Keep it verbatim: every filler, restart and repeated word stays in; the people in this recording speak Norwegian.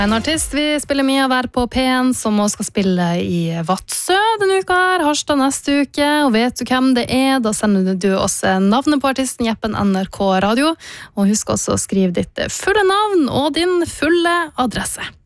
En artist vi spiller mye av her på P en, som også skal spille i Vadsø denne uka her, Harstad neste uke, og vet du hvem det er, da sender du oss navnet på artisten i appen N R K Radio, og husk også å skrive ditt fulle navn og din fulle adresse.